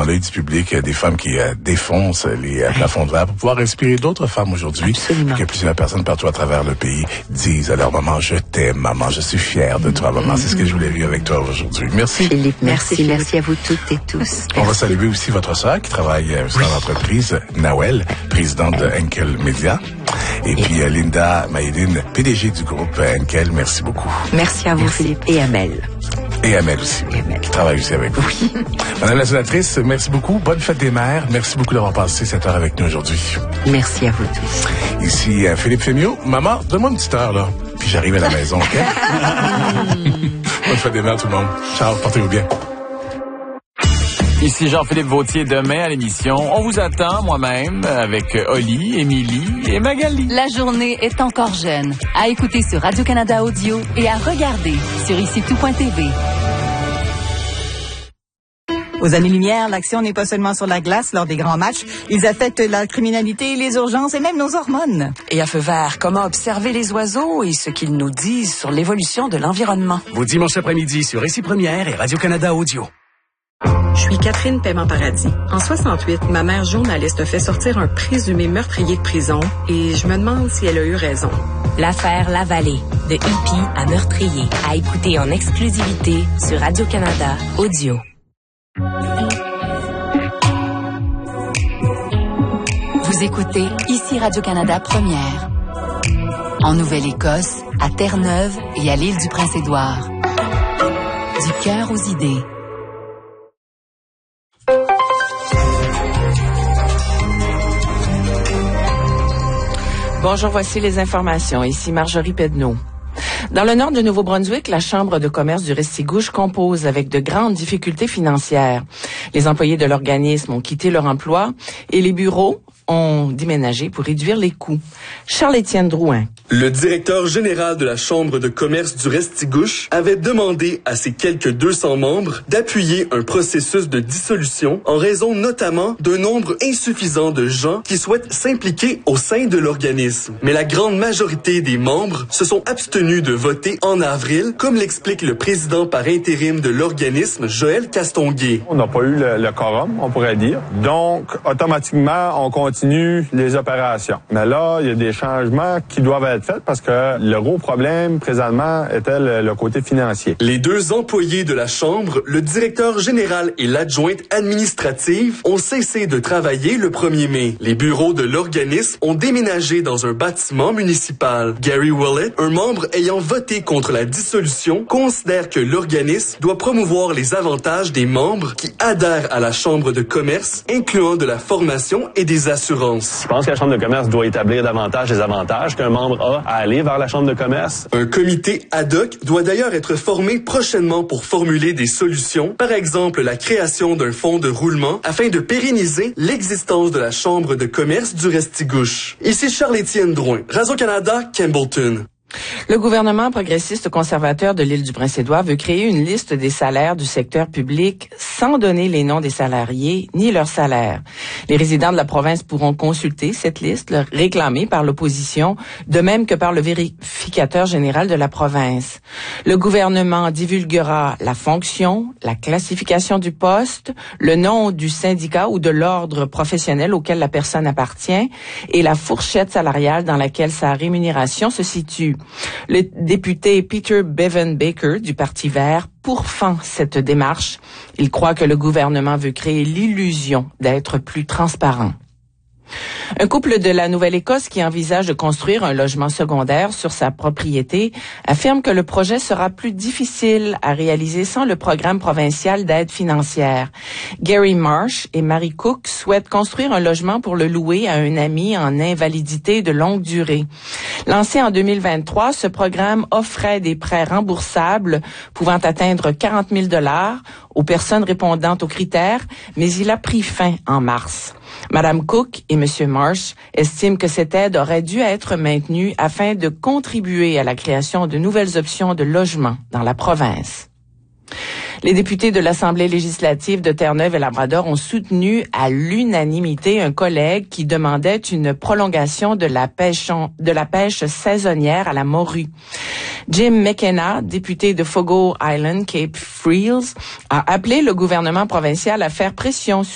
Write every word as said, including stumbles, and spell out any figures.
l'œil du public, des femmes qui euh, défoncent les euh, plafonds de verre pour pouvoir inspirer d'autres femmes aujourd'hui. Absolument. Que plusieurs personnes partout à travers le pays disent à leur maman, je t'aime, maman, je suis fière de toi, maman. C'est ce que je voulais vivre avec toi aujourd'hui. Merci. Philippe, merci, merci, merci à vous toutes et tous. On va saluer aussi votre sœur qui travaille euh, dans l'entreprise, Nawel, présidente de Henkel Media. Et puis euh, Linda Maïdine, P D G du groupe euh, Henkel. Merci beaucoup. Merci à vous, merci. Philippe. Et Amel. Et Amel aussi, Et Amel. qui travaille aussi avec vous. Oui. Madame la sénatrice, merci beaucoup. Bonne fête des mères. Merci beaucoup d'avoir passé cette heure avec nous aujourd'hui. Merci à vous tous. Ici euh, Philippe Fémiot. Maman, donne-moi une petite heure, là. Puis j'arrive à la maison, OK? Bonne fête des mères, tout le monde. Ciao, portez-vous bien. Ici Jean-Philippe Vautier, demain à l'émission. On vous attend, moi-même, avec Oli, Émilie et Magali. La journée est encore jeune. À écouter sur Radio-Canada Audio et à regarder sur ici tout point t v. Aux années-lumière, l'action n'est pas seulement sur la glace lors des grands matchs. Ils affectent la criminalité, les urgences et même nos hormones. Et à feu vert, comment observer les oiseaux et ce qu'ils nous disent sur l'évolution de l'environnement. Vos dimanches après-midi sur Ici Première et Radio-Canada Audio. Je suis Catherine Paiement-Paradis. En soixante-huit, ma mère journaliste a fait sortir un présumé meurtrier de prison et je me demande si elle a eu raison. L'affaire Lavallée, de hippie à meurtrier, à écouter en exclusivité sur Radio-Canada Audio. Vous écoutez Ici Radio-Canada Première. En Nouvelle-Écosse, à Terre-Neuve et à l'île du Prince-Édouard. Du cœur aux idées. Bonjour, voici les informations. Ici Marjorie Pedneau. Dans le nord du Nouveau-Brunswick, la Chambre de commerce du Restigouche compose avec de grandes difficultés financières. Les employés de l'organisme ont quitté leur emploi et les bureaux ont déménagé pour réduire les coûts. Charles-Étienne Drouin. Le directeur général de la Chambre de commerce du Restigouche avait demandé à ses quelques deux cents membres d'appuyer un processus de dissolution en raison notamment d'un nombre insuffisant de gens qui souhaitent s'impliquer au sein de l'organisme. Mais la grande majorité des membres se sont abstenus de voter en avril, comme l'explique le président par intérim de l'organisme, Joël Castonguay. On n'a pas eu le, le quorum, on pourrait dire. Donc, automatiquement, on continue les opérations. Mais là, il y a des changements qui doivent être faits parce que le gros problème, présentement, était le, le côté financier. Les deux employés de la Chambre, le directeur général et l'adjointe administrative, ont cessé de travailler le premier mai. Les bureaux de l'organisme ont déménagé dans un bâtiment municipal. Gary Willett, un membre ayant voté contre la dissolution, considère que l'organisme doit promouvoir les avantages des membres qui adhèrent à la Chambre de commerce, incluant de la formation et des assurances. Je pense que la Chambre de commerce doit établir davantage les avantages qu'un membre a à aller vers la Chambre de commerce. Un comité ad hoc doit d'ailleurs être formé prochainement pour formuler des solutions, par exemple la création d'un fonds de roulement afin de pérenniser l'existence de la Chambre de commerce du Restigouche. Ici Charles-Étienne Drouin, Radio-Canada, Campbellton. Le gouvernement progressiste conservateur de l'île du Prince-Édouard veut créer une liste des salaires du secteur public sans donner les noms des salariés ni leurs salaires. Les résidents de la province pourront consulter cette liste réclamée par l'opposition, de même que par le vérificateur général de la province. Le gouvernement divulguera la fonction, la classification du poste, le nom du syndicat ou de l'ordre professionnel auquel la personne appartient et la fourchette salariale dans laquelle sa rémunération se situe. Le député Peter Bevan Baker du Parti vert pourfend cette démarche. Il croit que le gouvernement veut créer l'illusion d'être plus transparent. Un couple de la Nouvelle-Écosse qui envisage de construire un logement secondaire sur sa propriété affirme que le projet sera plus difficile à réaliser sans le programme provincial d'aide financière. Gary Marsh et Mary Cook souhaitent construire un logement pour le louer à un ami en invalidité de longue durée. Lancé en deux mille vingt-trois, ce programme offrait des prêts remboursables pouvant atteindre quarante mille dollars aux personnes répondant aux critères, mais il a pris fin en mars. Madame Cook et Monsieur Marsh estiment que cette aide aurait dû être maintenue afin de contribuer à la création de nouvelles options de logement dans la province. Les députés de l'Assemblée législative de Terre-Neuve et Labrador ont soutenu à l'unanimité un collègue qui demandait une prolongation de la pêche, de la pêche saisonnière à la morue. Jim McKenna, député de Fogo Island, Cape Freels, a appelé le gouvernement provincial à faire pression sur